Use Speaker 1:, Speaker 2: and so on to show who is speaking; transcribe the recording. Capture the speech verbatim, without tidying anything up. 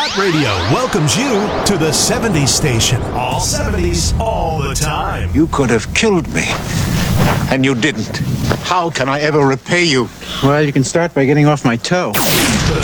Speaker 1: Hot Radio welcomes you to the seventies station. All seventies, all the time.
Speaker 2: You could have killed me, and you didn't. How can I ever repay you?
Speaker 3: Well, you can start by getting off my toe.